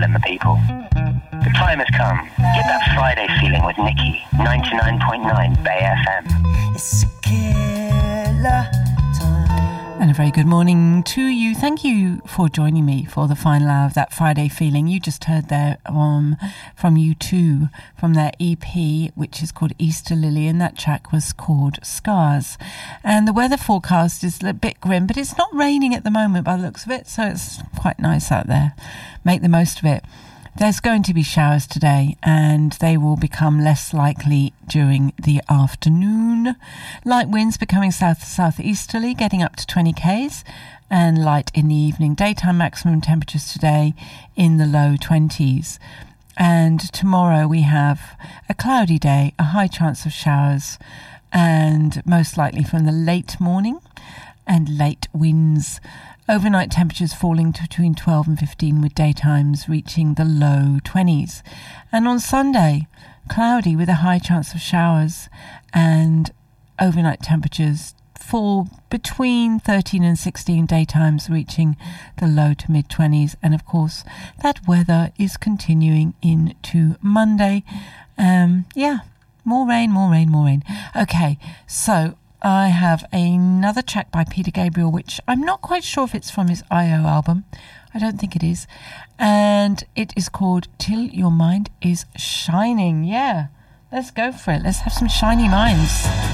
and the people. The time has come. Get that Friday feeling with Nikki, 99.9 Bay FM. It's a killer time. And a very good morning to you. Thank you for joining me for the final hour of that Friday feeling. You just heard there from U2, from their EP, which is called Easter Lily, and that track was called Scars. And the weather forecast is a bit grim, but it's not raining at the moment by the looks of it, so it's quite nice out there. Make the most of it. There's going to be showers today, and they will become less likely during the afternoon. Light winds becoming south-southeasterly, getting up to 20 k's, and light in the evening. Daytime maximum temperatures today in the low 20s. And tomorrow we have a cloudy day, a high chance of showers, and most likely from the late morning and late winds. Overnight temperatures falling to between 12 and 15, with daytimes reaching the low 20s. And on Sunday, cloudy with a high chance of showers, and overnight temperatures fall between 13 and 16, daytimes reaching the low to mid 20s. And of course, that weather is continuing into Monday. More rain. Okay, so I have another track by Peter Gabriel, which I'm not quite sure if it's from his I.O. album. I don't think it is. And it is called Till Your Mind Is Shining. Yeah, let's go for it. Let's have some shiny minds.